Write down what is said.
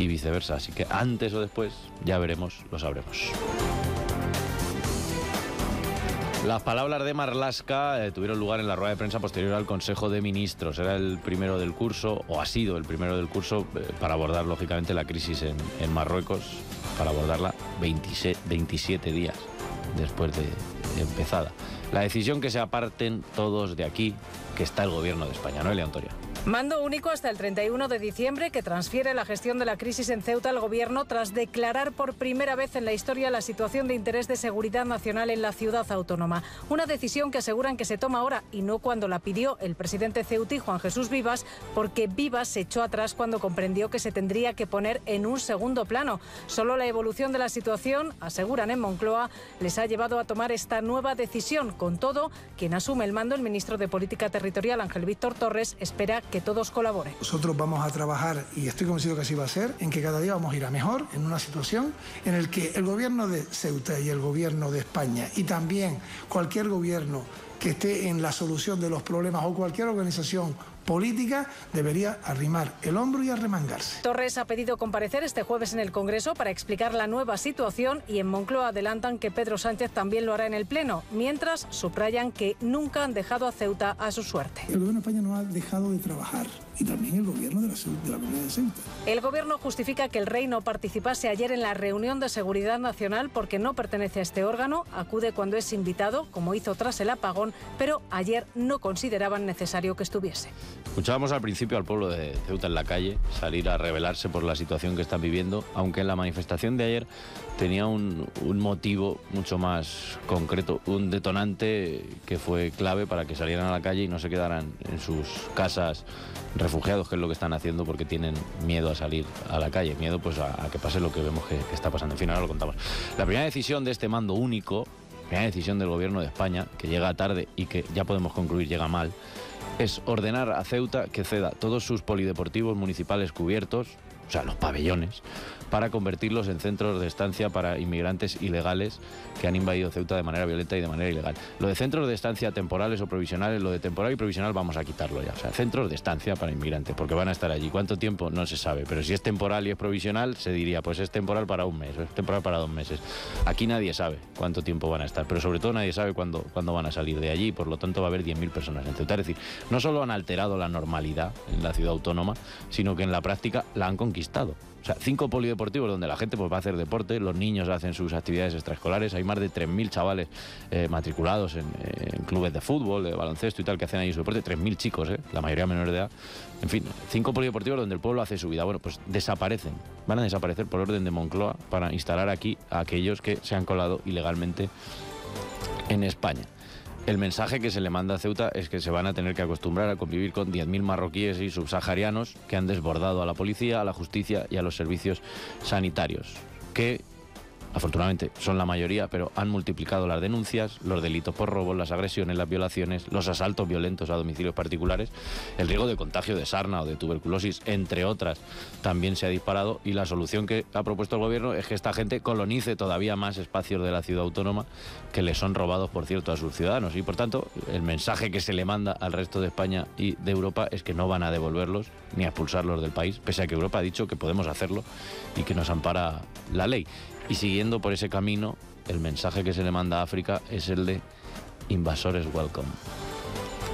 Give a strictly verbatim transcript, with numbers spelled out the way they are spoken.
y viceversa. Así que antes o después, ya veremos, lo sabremos. Las palabras de Marlaska eh, tuvieron lugar en la rueda de prensa posterior al Consejo de Ministros. Era el primero del curso, o ha sido el primero del curso, eh, para abordar, lógicamente, la crisis en, en Marruecos, para abordarla veintisiete días después de, de empezada. La decisión que se aparten todos de aquí, que está el gobierno de España, ¿no, Elia Ontoria? Mando único hasta el treinta y uno de diciembre, que transfiere la gestión de la crisis en Ceuta al Gobierno tras declarar por primera vez en la historia la situación de interés de seguridad nacional en la ciudad autónoma. Una decisión que aseguran que se toma ahora y no cuando la pidió el presidente ceutí, Juan Jesús Vivas, porque Vivas se echó atrás cuando comprendió que se tendría que poner en un segundo plano. Solo la evolución de la situación, aseguran en Moncloa, les ha llevado a tomar esta nueva decisión. Con todo, quien asume el mando, el ministro de Política Territorial, Ángel Víctor Torres, espera que todos colaboren. Nosotros vamos a trabajar, y estoy convencido que así va a ser, en que cada día vamos a ir a mejor, en una situación en la que el gobierno de Ceuta y el gobierno de España, y también cualquier gobierno que esté en la solución de los problemas o cualquier organización política, debería arrimar el hombro y arremangarse. Torres ha pedido comparecer este jueves en el Congreso para explicar la nueva situación, y en Moncloa adelantan que Pedro Sánchez también lo hará en el Pleno, mientras subrayan que nunca han dejado a Ceuta a su suerte. El gobierno de España no ha dejado de trabajar, y también el gobierno de la, de la comunidad de Ceuta. El gobierno justifica que el rey no participase ayer en la reunión de seguridad nacional porque no pertenece a este órgano, acude cuando es invitado, como hizo tras el apagón, pero ayer no consideraban necesario que estuviese. Escuchábamos al principio al pueblo de Ceuta en la calle salir a rebelarse por la situación que están viviendo, aunque en la manifestación de ayer tenía un, un motivo mucho más concreto, un detonante que fue clave para que salieran a la calle y no se quedaran en sus casas refugiados, que es lo que están haciendo porque tienen miedo a salir a la calle, miedo pues a, a que pase lo que vemos que, que está pasando. En fin, ahora lo contamos. La primera decisión de este mando único, la primera decisión del gobierno de España, que llega tarde y que ya podemos concluir llega mal, es ordenar a Ceuta que ceda todos sus polideportivos municipales cubiertos, o sea, los pabellones, para convertirlos en centros de estancia para inmigrantes ilegales que han invadido Ceuta de manera violenta y de manera ilegal. Lo de centros de estancia temporales o provisionales, lo de temporal y provisional vamos a quitarlo ya. O sea, centros de estancia para inmigrantes, porque van a estar allí. ¿Cuánto tiempo? No se sabe. Pero si es temporal y es provisional, se diría, pues es temporal para un mes o es temporal para dos meses. Aquí nadie sabe cuánto tiempo van a estar, pero sobre todo nadie sabe cuándo, cuándo van a salir de allí. Por lo tanto, va a haber diez mil personas en Ceuta. Es decir, no solo han alterado la normalidad en la ciudad autónoma, sino que en la práctica la han conquistado. O sea, cinco polideportivos donde la gente pues, va a hacer deporte, los niños hacen sus actividades extraescolares, hay más de tres mil chavales eh, matriculados en, en clubes de fútbol, de baloncesto y tal, que hacen ahí su deporte, tres mil chicos, ¿eh? La mayoría menores de edad. En fin, cinco polideportivos donde el pueblo hace su vida. Bueno, pues desaparecen, van a desaparecer por orden de Moncloa para instalar aquí a aquellos que se han colado ilegalmente en España. El mensaje que se le manda a Ceuta es que se van a tener que acostumbrar a convivir con diez mil marroquíes y subsaharianos que han desbordado a la policía, a la justicia y a los servicios sanitarios, que afortunadamente son la mayoría, pero han multiplicado las denuncias, los delitos por robo, las agresiones, las violaciones, los asaltos violentos a domicilios particulares, el riesgo de contagio de sarna o de tuberculosis, entre otras, también se ha disparado, y la solución que ha propuesto el gobierno es que esta gente colonice todavía más espacios de la ciudad autónoma que les son robados, por cierto, a sus ciudadanos, y por tanto el mensaje que se le manda al resto de España y de Europa es que no van a devolverlos ni a expulsarlos del país, pese a que Europa ha dicho que podemos hacerlo y que nos ampara la ley. Y siguiendo por ese camino, el mensaje que se le manda a África es el de invasores welcome.